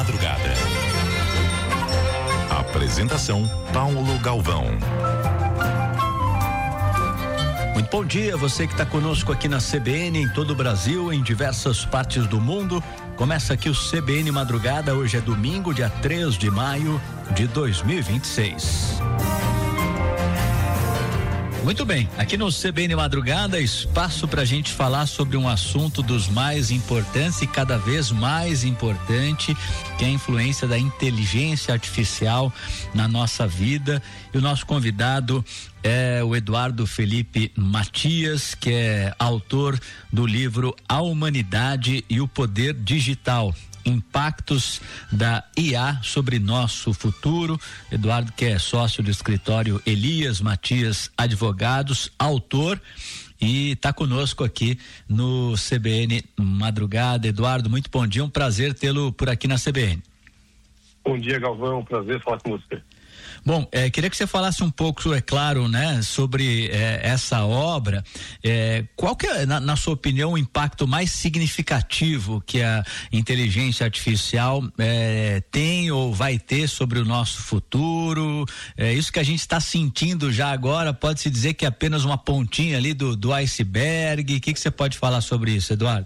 madrugada. Apresentação Paulo Galvão. Muito bom dia, você que está conosco aqui na CBN, em todo o Brasil, em diversas partes do mundo. Começa aqui o CBN Madrugada, hoje é domingo, dia 3 de maio de 2026. Muito bem, aqui no CBN Madrugada, espaço para a gente falar sobre um assunto dos mais importantes e cada vez mais importante, que é a influência da inteligência artificial na nossa vida. E o nosso convidado é o Eduardo Felipe Matias, que é autor do livro A Humanidade e o Poder Digital: Impactos da IA sobre nosso futuro. Eduardo, que é sócio do escritório Elias Matias Advogados, autor, e está conosco aqui no CBN Madrugada. Eduardo, muito bom dia, um prazer tê-lo por aqui na CBN. Bom dia, Galvão, prazer falar com você. Bom, queria que você falasse um pouco, é claro, né, sobre essa obra. Qual que é, na sua opinião, o impacto mais significativo que a inteligência artificial tem ou vai ter sobre o nosso futuro? Isso que a gente está sentindo já agora, pode-se dizer que é apenas uma pontinha ali do iceberg? O que você pode falar sobre isso, Eduardo?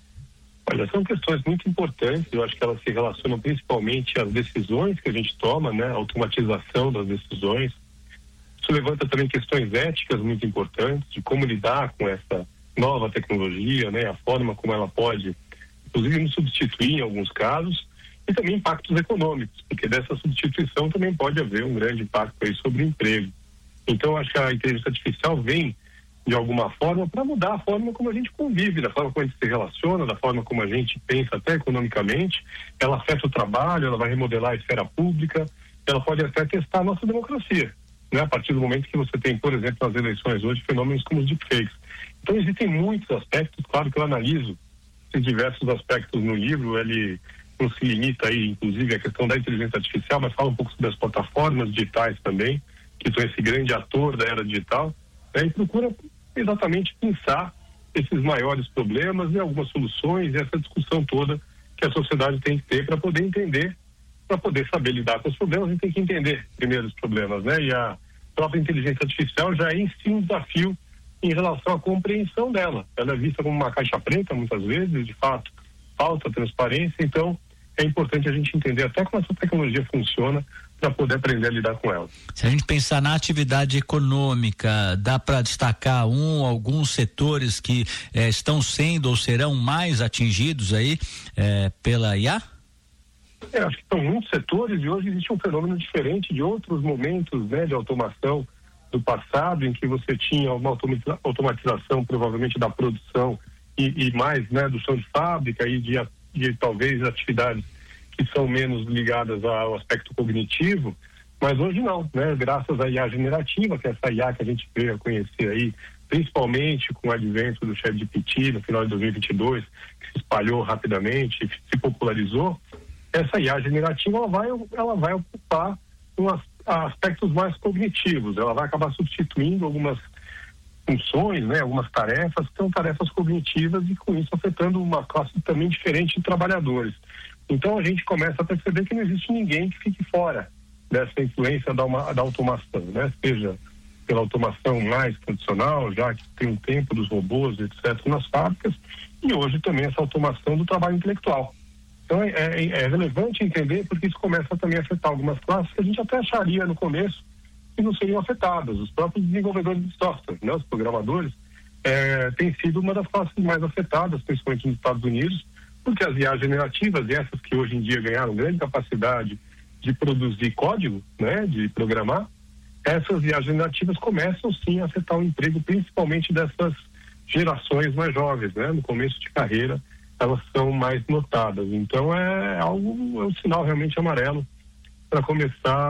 Olha, são questões muito importantes, eu acho que elas se relacionam principalmente às decisões que a gente toma, né? A automatização das decisões. Isso levanta também questões éticas muito importantes, de como lidar com essa nova tecnologia, né? A forma como ela pode, inclusive, nos substituir em alguns casos, e também impactos econômicos, porque dessa substituição também pode haver um grande impacto aí sobre o emprego. Então, acho que a inteligência artificial vem de alguma forma para mudar a forma como a gente convive, da forma como a gente se relaciona, da forma como a gente pensa até economicamente. Ela afeta o trabalho, ela vai remodelar a esfera pública, ela pode até testar a nossa democracia, né? A partir do momento que você tem, por exemplo, nas eleições hoje, fenômenos como os deepfakes. Então existem muitos aspectos, claro que eu analiso esses diversos aspectos no livro, ele não se limita aí, inclusive, à questão da inteligência artificial, mas fala um pouco sobre as plataformas digitais também, que são esse grande ator da era digital, e procura exatamente pensar esses maiores problemas e algumas soluções, e essa discussão toda que a sociedade tem que ter para poder entender, para poder saber lidar com os problemas. A gente tem que entender primeiro os problemas, né? E a própria inteligência artificial já é em si um desafio em relação à compreensão dela. Ela é vista como uma caixa preta muitas vezes, de fato falta transparência, então é importante a gente entender até como essa tecnologia funciona para poder aprender a lidar com ela. Se a gente pensar na atividade econômica, dá para destacar alguns setores que estão sendo ou serão mais atingidos aí pela IA? Acho que são muitos setores e hoje existe um fenômeno diferente de outros momentos, né, de automação do passado, em que você tinha uma automatização provavelmente da produção e mais, né, do chão de fábrica e de talvez atividades que são menos ligadas ao aspecto cognitivo, mas hoje não, né? Graças à IA generativa, que é essa IA que a gente veio a conhecer aí, principalmente com o advento do ChatGPT no final de 2022, que se espalhou rapidamente, se popularizou, essa IA generativa ela vai ocupar aspectos mais cognitivos, ela vai acabar substituindo algumas funções, né? Algumas tarefas que são tarefas cognitivas e com isso afetando uma classe também diferente de trabalhadores. Então a gente começa a perceber que não existe ninguém que fique fora dessa influência da automação, né? Seja pela automação mais tradicional, já que tem um tempo dos robôs, etc., nas fábricas, e hoje também essa automação do trabalho intelectual. Então é relevante entender, porque isso começa também a afetar algumas classes que a gente até acharia no começo que não seriam afetadas. Os próprios desenvolvedores de software, né? Os programadores, têm sido uma das classes mais afetadas, principalmente nos Estados Unidos, porque as IA generativas, essas que hoje em dia ganharam grande capacidade de produzir código, né, de programar, essas IA generativas começam sim a afetar o emprego, principalmente dessas gerações mais jovens, né? No começo de carreira, elas são mais notadas. Então é um sinal realmente amarelo para começar